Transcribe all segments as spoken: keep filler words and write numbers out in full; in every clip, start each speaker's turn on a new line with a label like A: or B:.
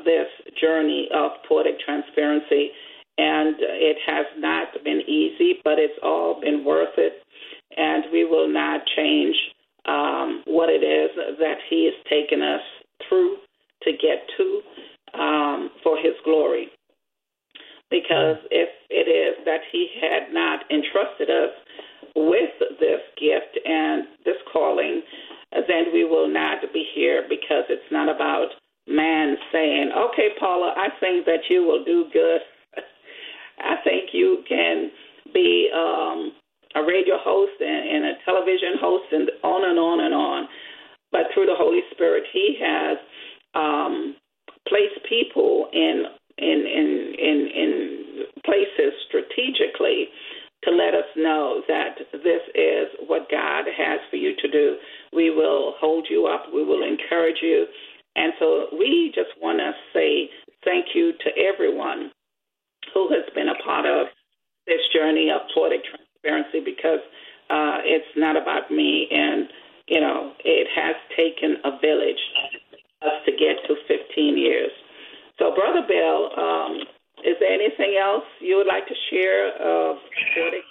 A: this journey of poetic transparency. And it has not been easy, but it's all been worth it. And we will not change um, what it is that he has taken us through to get to um, for his glory. Because if it is that he had not entrusted us with this gift and this calling, then we will not be here, because it's not about man saying, okay, Paula, I think that you will do good. I think you can be um, a radio host and, and a television host and on and on and on. But through the Holy Spirit, he has um, placed people in in, in in in places strategically to let us know that this is what God has for you to do. We will hold you up. We will encourage you. And so we just want to say thank you to everyone who has been a part of this journey of poetic transparency, because uh, it's not about me. And, you know, it has taken a village us to get to fifteen years. So, Brother Bill, um, is there anything else you would like to share of poetic?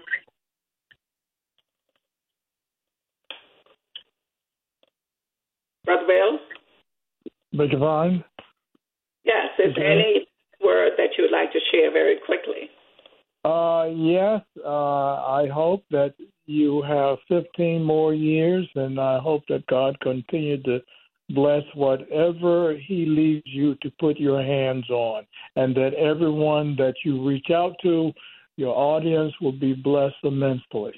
A: Brother Bill?
B: Brother Vaughn?
A: Yes, is there any word that you would like to share very quickly?
B: Uh, yes, uh, I hope that you have fifteen more years, and I hope that God continue to bless whatever he leads you to put your hands on, and that everyone that you reach out to, your audience, will be blessed immensely.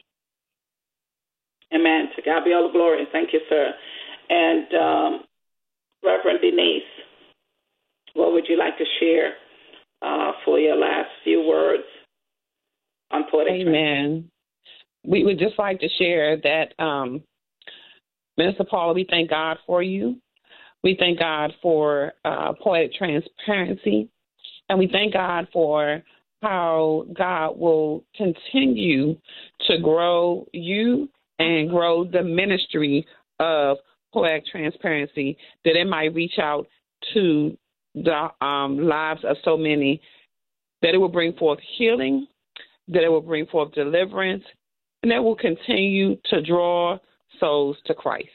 A: Amen. To God be all the glory. Thank you, sir. And um, Reverend Denise, what would you like to share uh, for your last few words on poetic?
C: Amen. We would just like to share that, um, Minister Paula, we thank God for you. We thank God for uh, poetic transparency, and we thank God for how God will continue to grow you and grow the ministry of poetic transparency, that it might reach out to the um, lives of so many, that it will bring forth healing, that it will bring forth deliverance, and that will continue to draw souls to Christ.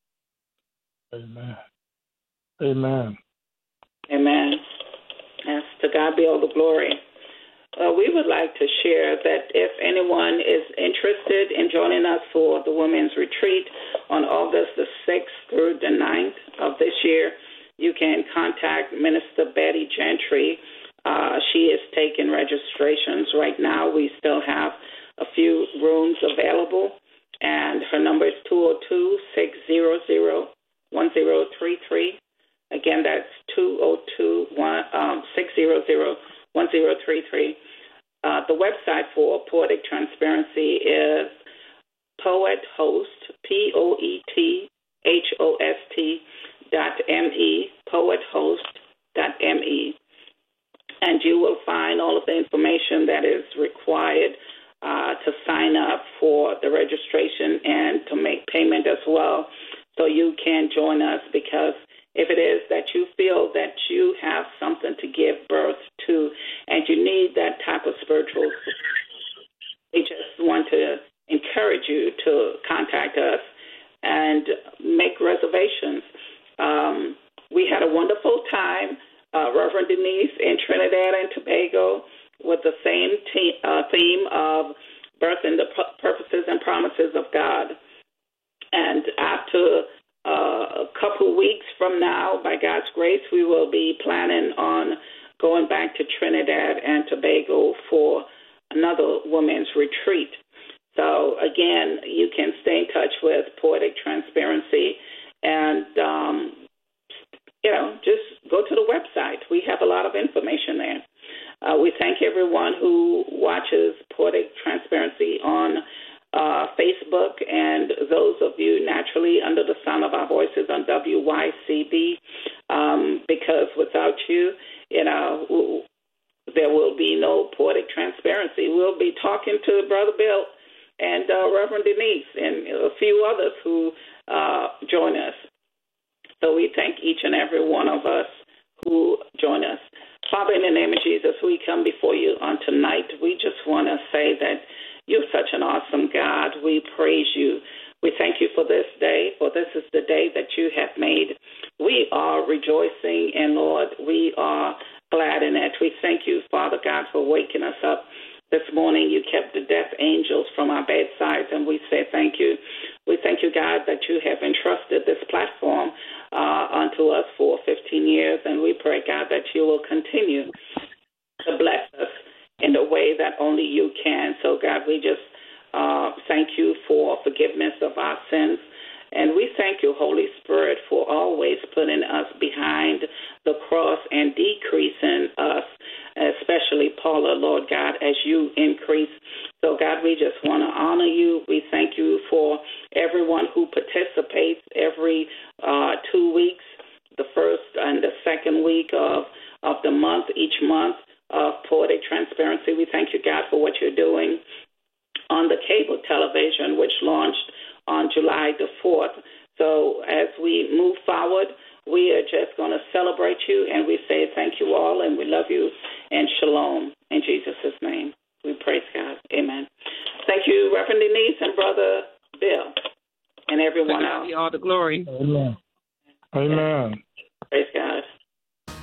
B: Amen. Amen.
A: Amen. Yes, to God be all the glory. Uh, we would like to share that if anyone is interested in joining us for the Women's Retreat on August the sixth through the ninth of this year, you can contact Minister Betty Gentry. Uh, she is taking registrations right now. We still have a few rooms available, and her number is two oh two, six hundred, one oh three three. Again, that's two oh two, six hundred, one oh three three. Uh, the website for Poetic Transparency is Poet Host, P O E T H O S T dot M E, poet host dot M E. And you will find all of the information that is required uh, to sign up for the registration and to make payment as well, so you can join us, because if it is that you feel that you have something to give birth to and you need that type of spiritual support, we just want to encourage you to contact us and make reservations. Um, we had a wonderful time, uh, Reverend Denise, in Trinidad and Tobago, with the same te- uh, theme of birthing the p- purposes and promises of God. And after Uh, a couple weeks from now, by God's grace, we will be planning on going back to Trinidad and Tobago for another women's retreat. So, again, you can stay in touch with Poetic Transparency and, um, you know, just go to the website. We have a lot of information there. Uh, we thank everyone who watches Poetic Transparency on Uh, Facebook, and those of you naturally under the sound of our voices on W Y C B, um, because without you, you know, there will be no Poetic Transparency. We'll be talking to Brother Bill and uh, Reverend Denise and a few others who uh, join us. So we thank each and every one of us who Father, in the name of Jesus, we come before you on tonight. We just want to say that you're such an awesome God. We praise you. We thank you for this day, for this is the day that you have made. We are rejoicing, and Lord, we are glad in it. We thank you, Father God, for waking us up this morning. You kept the death angels from our bedsides, and we say thank you. We thank you, God, that you have entrusted this platform uh, unto us for fifteen years, and we pray, God, that you will continue to bless us in the way that only you can. So, God, we just uh, thank you for forgiveness of our sins. And we thank you, Holy Spirit, for always putting us behind the cross and decreasing us, especially Paula, Lord God, as you increase. So, God, we just want to honor you. We thank you for everyone who participates every uh, two weeks, the first and the second week of, of the month, each month of Poetic Transparency. We thank you, God, for what you're doing on the cable television, which launched on July the fourth. So as we move forward, we are just going to celebrate you, and we say thank you all, and we love you, and shalom. In Jesus' name, we praise God. Amen. Thank you, Reverend Denise and Brother Bill, and everyone else.
C: All the glory.
B: Amen. Amen.
A: Praise God.